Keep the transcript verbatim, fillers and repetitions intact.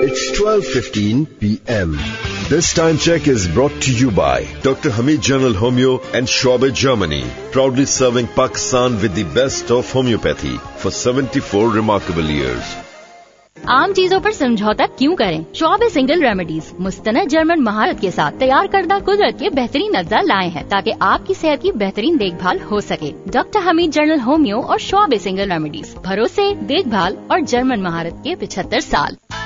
It's twelve fifteen p m This time check is brought to you by Doctor Hamid General Homeo and Schwabe, Germany, proudly serving Pakistan with the best of homeopathy for seventy-four remarkable years. आम चीजों पर समझौता क्यों करें? Schwabe single remedies मुस्तनद German महारत के साथ तैयार करदा कुदरत के बेहतरीन अज्जा लाए हैं ताकि आपकी सेहत की बेहतरीन देखभाल हो सके। डॉक्टर हमीद जनरल होमियो और श्वाबे सिंगल रेमेडीज, भरोसे, देखभाल और जर्मन महारत के पिछहत्तर साल।